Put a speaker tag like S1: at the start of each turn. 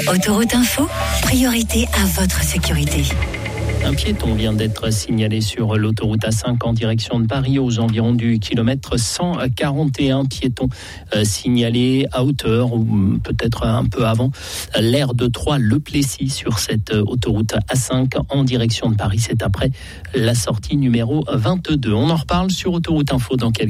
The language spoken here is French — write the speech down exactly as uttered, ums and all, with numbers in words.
S1: Autoroute Info, priorité à votre sécurité.
S2: Un piéton vient d'être signalé sur l'autoroute A cinq en direction de Paris aux environs du kilomètre cent quarante et un. Piéton euh, signalé à hauteur ou peut-être un peu avant l'aire de Troyes, Le Plessis sur cette euh, autoroute A cinq en direction de Paris. C'est après la sortie numéro vingt-deux. On en reparle sur Autoroute Info dans quelques